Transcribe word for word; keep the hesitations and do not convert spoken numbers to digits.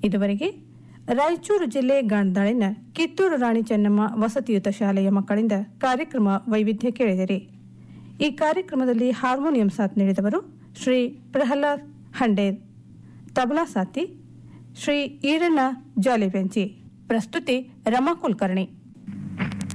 ಇದುವರೆಗೆ ರಾಯಚೂರು ಜಿಲ್ಲೆ ಗಾಂಧಾಳಿನ ಕಿತ್ತೂರು ರಾಣಿ ಚೆನ್ನಮ್ಮ ವಸತಿಯುತ ಶಾಲೆಯ ಮಕ್ಕಳಿಂದ ಕಾರ್ಯಕ್ರಮ ವೈವಿಧ್ಯ ಕೇಳಿದಿರಿ. ಈ ಕಾರ್ಯಕ್ರಮದಲ್ಲಿ ಹಾರ್ಮೋನಿಯಂ ಸಾಥ್ ನೀಡಿದವರು ಶ್ರೀ ಪ್ರಹ್ಲಾದ್ ಹಂಡೇರ್, ತಬಲಾ ಸಾಥಿ ಶ್ರೀ ಈರಣ್ಣ ಜಾಲಿಬೆಂಚಿ, ಪ್ರಸ್ತುತಿ ರಮಾ ಕುಲಕರ್ಣಿ.